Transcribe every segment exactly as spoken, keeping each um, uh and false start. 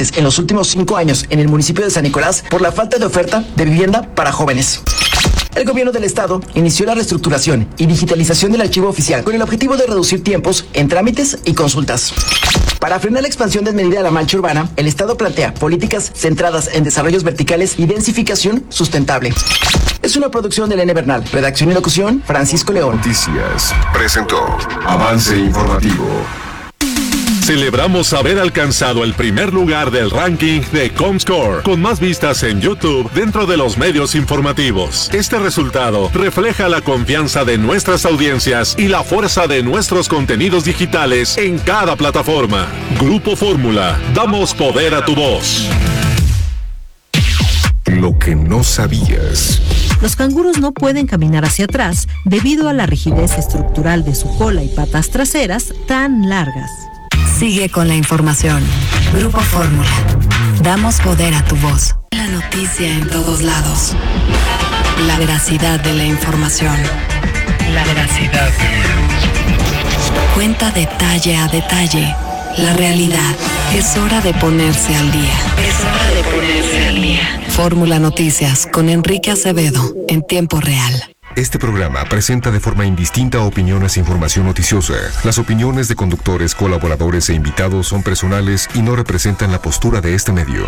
habitantes en los últimos cinco años en el municipio de San Nicolás por la falta de oferta de vivienda para jóvenes. El gobierno del estado inició la reestructuración y digitalización del archivo oficial con el objetivo de reducir tiempos en trámites y consultas. Para frenar la expansión desmedida de la mancha urbana, el estado plantea políticas centradas en desarrollos verticales y densificación sustentable. Es una producción de Elena Bernal. Redacción y locución, Francisco León. Noticias presentó Avance Informativo. Celebramos haber alcanzado el primer lugar del ranking de Comscore, con más vistas en YouTube dentro de los medios informativos. Este resultado refleja la confianza de nuestras audiencias y la fuerza de nuestros contenidos digitales en cada plataforma. Grupo Fórmula, damos poder a tu voz. Lo que no sabías. Los canguros no pueden caminar hacia atrás debido a la rigidez estructural de su cola y patas traseras tan largas. Sigue con la información. Grupo Fórmula. Damos poder a tu voz. La noticia en todos lados. La veracidad de la información. La veracidad. Cuenta detalle a detalle la realidad. Es hora de ponerse al día. Es hora de ponerse al día. Fórmula Noticias con Enrique Acevedo en tiempo real. Este programa presenta de forma indistinta opiniones e información noticiosa. Las opiniones de conductores, colaboradores e invitados son personales y no representan la postura de este medio.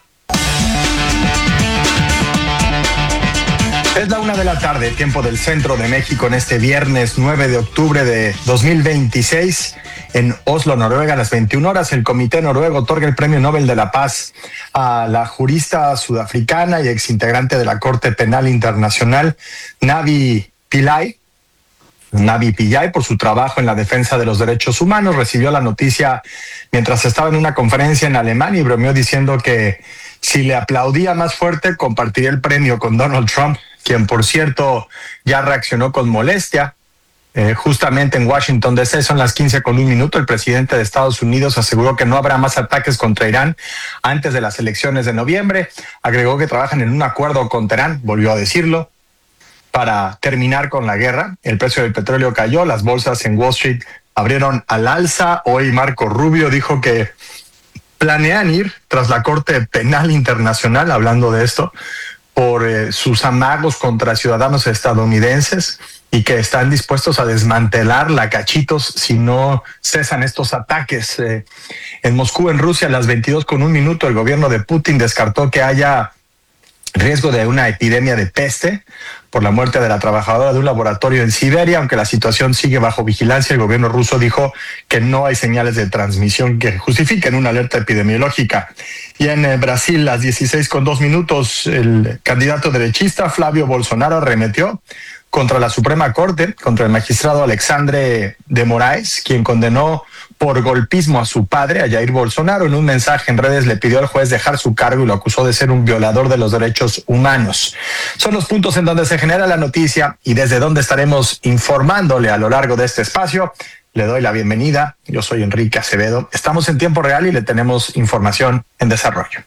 Es la una de la tarde, tiempo del centro de México, en este viernes nueve de octubre de dos mil veintiséis. En Oslo, Noruega, a las veintiuna horas, el Comité Noruego otorga el Premio Nobel de la Paz a la jurista sudafricana y exintegrante de la Corte Penal Internacional, Navi Pillay. Navi Pillay, por su trabajo en la defensa de los derechos humanos, recibió la noticia mientras estaba en una conferencia en Alemania y bromeó diciendo que si le aplaudía más fuerte, compartiría el premio con Donald Trump, quien, por cierto, ya reaccionó con molestia. Eh, justamente en Washington D C son las quince con un minuto. El presidente de Estados Unidos aseguró que no habrá más ataques contra Irán antes de las elecciones de noviembre. Agregó que trabajan en un acuerdo con Teherán, volvió a decirlo, para terminar con la guerra. El precio del petróleo cayó, las bolsas en Wall Street abrieron al alza. Hoy Marco Rubio dijo que planean ir tras la Corte Penal Internacional, hablando de esto, por eh, sus amagos contra ciudadanos estadounidenses, y que están dispuestos a desmantelar la cachitos si no cesan estos ataques. Eh, en Moscú, en Rusia, a las veintidós con un minuto, el gobierno de Putin descartó que haya riesgo de una epidemia de peste por la muerte de la trabajadora de un laboratorio en Siberia. Aunque la situación sigue bajo vigilancia, el gobierno ruso dijo que no hay señales de transmisión que justifiquen una alerta epidemiológica. Y en eh, Brasil, las dieciséis con dos minutos, el candidato derechista Flavio Bolsonaro arremetió contra la Suprema Corte, contra el magistrado Alexandre de Moraes, quien condenó por golpismo a su padre, a Jair Bolsonaro. En un mensaje en redes le pidió al juez dejar su cargo y lo acusó de ser un violador de los derechos humanos. Son los puntos en donde se genera la noticia y desde donde estaremos informándole a lo largo de este espacio. Le doy la bienvenida. Yo soy Enrique Acevedo. Estamos en tiempo real y le tenemos información en desarrollo.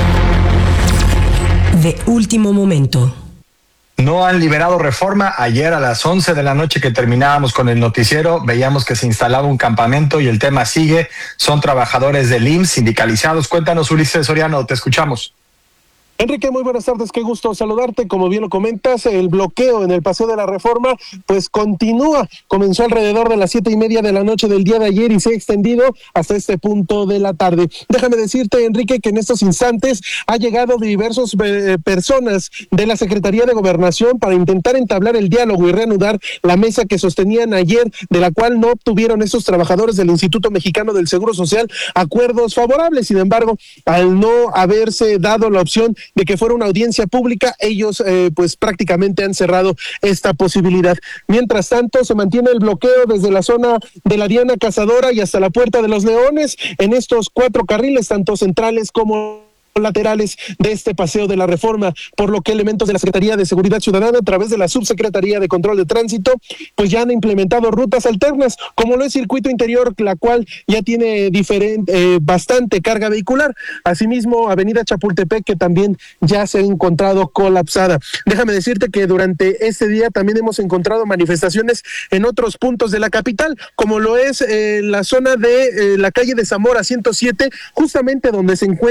De último momento. No han liberado Reforma. Ayer a las once de la noche que terminábamos con el noticiero, veíamos que se instalaba un campamento y el tema sigue. Son trabajadores del I M S S sindicalizados. Cuéntanos, Ulises Soriano, te escuchamos. Enrique, muy buenas tardes, qué gusto saludarte. Como bien lo comentas, el bloqueo en el Paseo de la Reforma pues continúa. Comenzó alrededor de las siete y media de la noche del día de ayer y se ha extendido hasta este punto de la tarde. Déjame decirte, Enrique, que en estos instantes ha llegado diversas eh, personas de la Secretaría de Gobernación para intentar entablar el diálogo y reanudar la mesa que sostenían ayer, de la cual no obtuvieron esos trabajadores del Instituto Mexicano del Seguro Social acuerdos favorables. Sin embargo, al no haberse dado la opción de que fuera una audiencia pública, ellos eh, pues prácticamente han cerrado esta posibilidad. Mientras tanto, se mantiene el bloqueo desde la zona de la Diana Cazadora y hasta la Puerta de los Leones en estos cuatro carriles, tanto centrales como laterales de este Paseo de la Reforma, por lo que elementos de la Secretaría de Seguridad Ciudadana a través de la Subsecretaría de Control de Tránsito pues ya han implementado rutas alternas, como lo es Circuito Interior, la cual ya tiene diferente, eh, bastante carga vehicular. Asimismo, Avenida Chapultepec, que también ya se ha encontrado colapsada. Déjame decirte que durante este día también hemos encontrado manifestaciones en otros puntos de la capital, como lo es eh, la zona de eh, la calle de Zamora ciento siete, justamente donde se encuentra